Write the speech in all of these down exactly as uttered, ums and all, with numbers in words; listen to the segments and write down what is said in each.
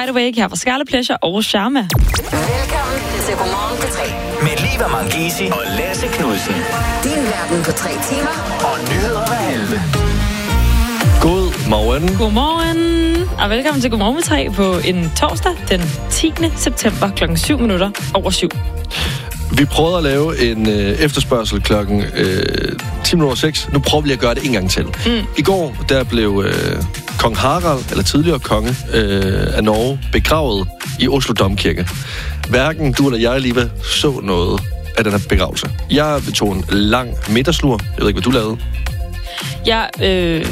Wide Awake her fra Scarlet Pleasure og Sharma. Velkommen til Godmorgen på tre. Med Liva Mangesi og Lasse Knudsen. Din verden på tre timer. Og nyheder hver halve. God morgen. Godmorgen, og velkommen til Godmorgen med tre på en torsdag den tiende september klokken syv minutter over syv. Vi prøvede at lave en øh, efterspørgsel klokken øh, ti minutter over seks. Nu prøver vi at gøre det en gang til. Mm. I går, der blev øh, kong Harald, eller tidligere konge øh, af Norge, begravet i Oslo Domkirke. Hverken du eller jeg, Liva, så noget af den her begravelse. Jeg tog en lang middagslur. Jeg ved ikke, hvad du lavede. Jeg, øh...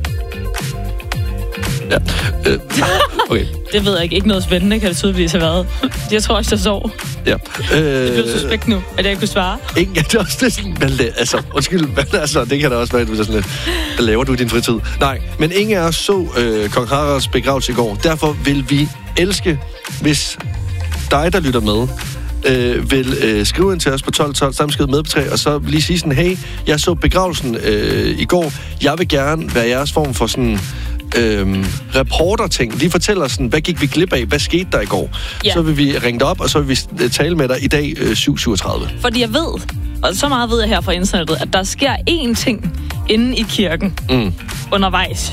Ja, øh, okay. det ved jeg ikke. Ikke noget spændende, kan det tydeligvis have været. Jeg tror også, jeg sov. Ja. Øh, det blev suspekt nu, at jeg ikke kunne svare. Ingen, det er også det sådan, hvad, altså, undskyld, hvad, altså, det kan da også være, at du er sådan lidt, hvad laver du i din fritid? Nej, men ingen af os så øh, kong Haralds begravelse i går. Derfor vil vi elske, hvis dig, der lytter med, øh, vil øh, skrive ind til os på tolv tolv, sammenskriv med på tre, og så lige sige sådan, hey, jeg så begravelsen øh, i går. Jeg vil gerne være jeres form for sådan... Øhm, reporter-ting. Lige fortæller os, sådan, hvad gik vi glip af? Hvad skete der i går? Yeah. Så vil vi ringe dig op, og så vil vi tale med dig i dag øh, syv syvogtredive. Fordi jeg ved, og så meget ved jeg her fra internettet, at der sker én ting inde i kirken mm. undervejs,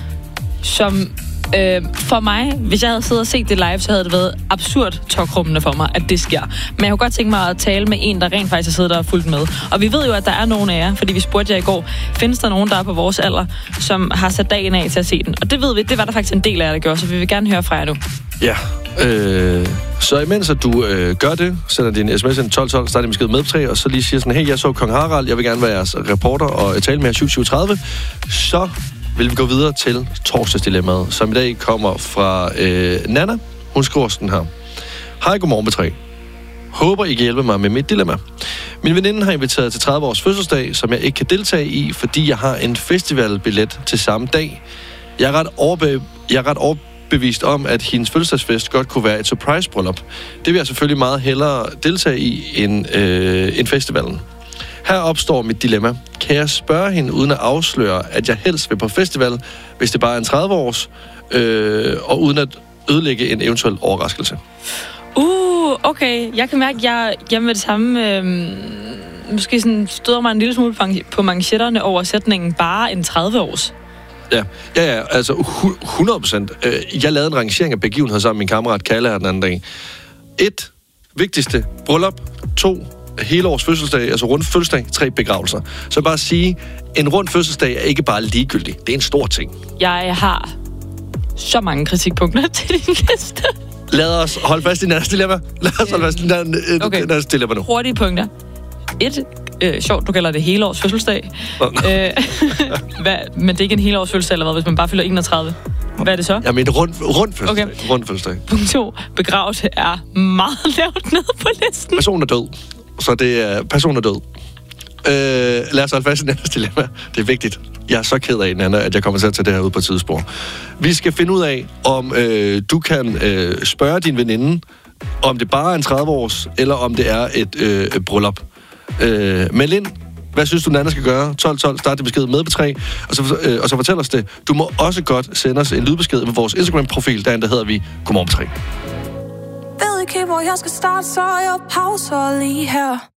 som øh, for mig, hvis jeg havde siddet og set det live, så havde det været absurd tokrummende for mig, at det sker. Men jeg kunne godt tænke mig at tale med en, der rent faktisk har siddet der og fulgt med. Og vi ved jo, at der er nogen af jer, fordi vi spurgte jer i går, findes der nogen, der er på vores alder, som har sat dagen af til at se den? Og det ved vi, det var der faktisk en del af jer, der gjorde, så vi vil gerne høre fra jer nu. Ja, øh, så imens at du øh, gør det, sender din sms ind tolv tolv, starter din besked med på tre, og så lige siger sådan, hey, jeg så kong Harald, jeg vil gerne være jeres reporter og tale med jer syv syvogtredive, så vil vi gå videre til torsdagsdilemmaet, som i dag kommer fra øh, Nana. Hun skriver sådan her. Hej, godmorgen med tre. Håber, I kan hjælpe mig med mit dilemma. Min veninde har inviteret til tredive års fødselsdag, som jeg ikke kan deltage i, fordi jeg har en festivalbillet til samme dag. Jeg er ret, overbe- jeg er ret overbevist om, at hendes fødselsdagsfest godt kunne være et surprise-bryllup. Det vil jeg selvfølgelig meget hellere deltage i end, øh, end festivalen. Her opstår mit dilemma. Kan jeg spørge hende, uden at afsløre, at jeg helst vil på festival, hvis det bare er en tredive års, øh, og uden at ødelægge en eventuel overraskelse? Uh, okay. Jeg kan mærke, at jeg, jeg med det samme øh, måske sådan støder mig en lille smule på manchetterne over sætningen bare en tredive års. Ja, ja, ja, altså hundrede procent. Jeg lavede en rangering af begivenheder sammen med min kammerat Kalle her den anden dag. Et, vigtigste, bryllup. To, hele års fødselsdag, altså rund fødselsdag, tre begravelser. Så bare at sige, en rund fødselsdag er ikke bare ligegyldig. Det er en stor ting. Jeg har så mange kritikpunkter til din liste. Lad os holde fast i Nannas dilemma. Lad os holde fast i Nannas dilemma nu. Hurtige punkter. Et, øh, sjovt, du kalder det hele års fødselsdag. Oh, no. øh, hvad, men det er ikke en hele års fødselsdag, eller hvad, hvis man bare fylder enogtredive. Hvad er det så? Jamen, en rund, rund fødselsdag. Okay. Rund fødselsdag. Punkt to. Begravelse er meget lavt nede på listen. Personen er død. Så det er personen er død. Øh, lad os holde fast i Nannas dilemma. Det er vigtigt. Jeg er så ked af, Nanna, at jeg kommer til at tage det her ud på et tidsspor. Vi skal finde ud af, om øh, du kan øh, spørge din veninde, om det bare er en tredive års, eller om det er et øh, bryllup. Øh, meld ind. Hvad synes du, Nanna skal gøre? tolv tolv, start din besked med på tre, og så, øh, og så fortæl os det. Du må også godt sende os en lydbesked med vores Instagram-profil, derinde der hedder vi Godmorgen på tre. Ved ikke, hvor jeg skal starte, så jeg pauser lige her.